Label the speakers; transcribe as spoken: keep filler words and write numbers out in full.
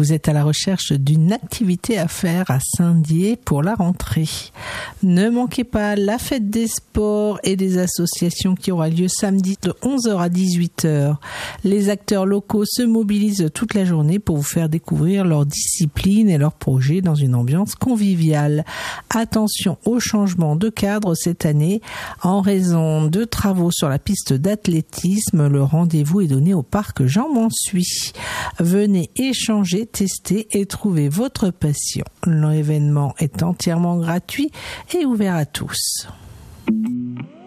Speaker 1: Vous êtes à la recherche d'une activité à faire à Saint-Dié pour la rentrée. Ne manquez pas la fête des sports et des associations qui aura lieu samedi de onze heures à dix-huit heures. Les acteurs locaux se mobilisent toute la journée pour vous faire découvrir leurs disciplines et leurs projets dans une ambiance conviviale. Attention au changement de cadre cette année. En raison de travaux sur la piste d'athlétisme, le rendez-vous est donné au parc Jean-Mansuy. Venez échanger, tester et trouver votre passion. L'événement est entièrement gratuit et ouvert à tous.